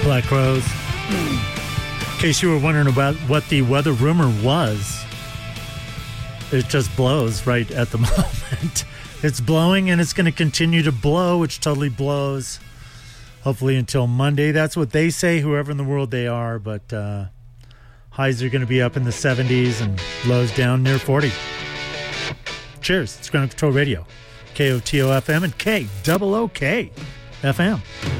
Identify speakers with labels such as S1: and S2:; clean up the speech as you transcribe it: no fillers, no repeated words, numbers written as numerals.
S1: Black Crowes. In case you were wondering about what the weather rumor was, it just blows right at the moment. It's blowing and it's going to continue to blow, which totally blows. Hopefully until Monday. That's what they say, whoever in the world they are. But highs are going to be up in the 70s and lows down near 40. Cheers. It's Ground Control Radio. KOTO FM and KOOK FM.